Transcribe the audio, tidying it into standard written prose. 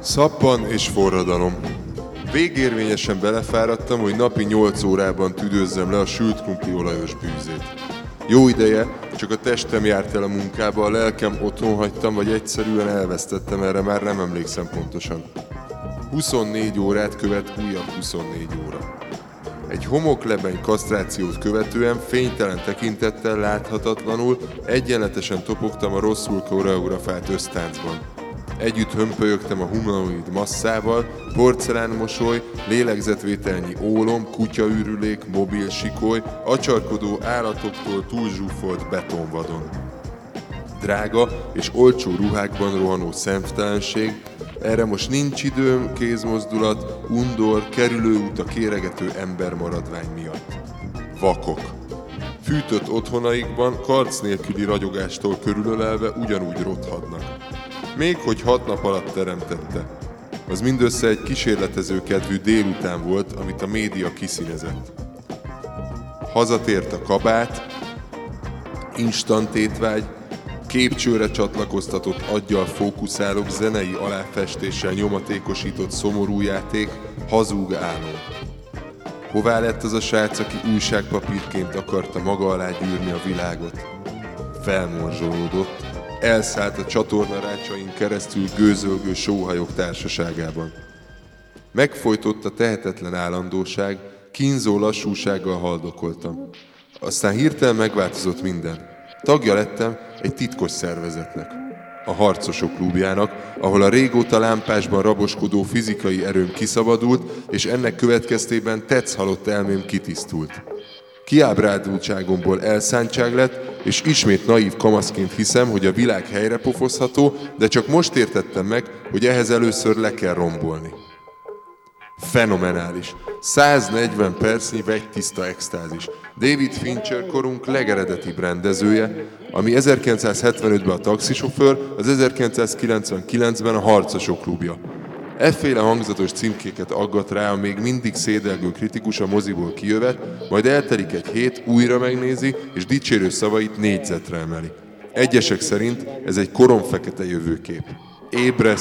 Szappan és forradalom. Végérvényesen belefáradtam, hogy napi 8 órában tüdőzzem le a sült krumpli olajos bűzét. Jó ideje, csak a testem járt el a munkába, a lelkem otthon hagytam, vagy egyszerűen elvesztettem, erre már nem emlékszem pontosan. 24 órát követ újabb 24 óra. Egy homoklebeny kasztrációt követően fénytelen tekintettel láthatatlanul egyenletesen topogtam a rosszul koreografált össztáncban. Együtt hömpölyögtem a humanoid masszával, porcelánmosoly, lélegzetvételnyi ólom, kutyaürülék, mobil sikoly, acsarkodó állatoktól túlzsúfolt betonvadon. Drága és olcsó ruhákban rohanó szemtelenség, erre most nincs időm, kézmozdulat, undor, kerülőút a kéregető embermaradvány miatt. Vakok. Fűtött otthonaikban karc nélküli ragyogástól körülölelve ugyanúgy rothadnak. Még hogy 6 nap alatt teremtette. Az mindössze egy kísérletező kedvű délután volt, amit a média kiszínezett. Hazatért a kabát, instant étvágy, képcsőre csatlakoztatott aggyal fókuszálók, zenei aláfestéssel nyomatékosított szomorú játék, hazug álom. Hová lett az a srác, aki újságpapírként akarta maga alá gyűrni a világot? Felmorzsolódott, elszállt a csatornarácsain keresztül gőzölgő sóhajok társaságában. Megfojtott a tehetetlen állandóság, kínzó lassúsággal haldokoltam. Aztán hirtelen megváltozott minden. Tagja lettem egy titkos szervezetnek, a Harcosok Klubjának, ahol a régóta lámpásban raboskodó fizikai erőm kiszabadult, és ennek következtében tetszhalott elmém kitisztult. Kiábrándultságomból elszántság lett, és ismét naív kamaszként hiszem, hogy a világ helyrepofozható, de csak most értettem meg, hogy ehhez először le kell rombolni. Fenomenális. 140 percnyi vegytiszta extázis. David Fincher korunk legeredetibb rendezője, ami 1975-ben a Taxisofőr, az 1999-ben a Harcosok Klubja. Efféle hangzatos címkéket aggat rá a még mindig szédelgő kritikus a moziból kijövet, majd eltelik egy hét, újra megnézi, és dicsérő szavait négyzetre emeli. Egyesek szerint ez egy koromfekete jövőkép. Ébresz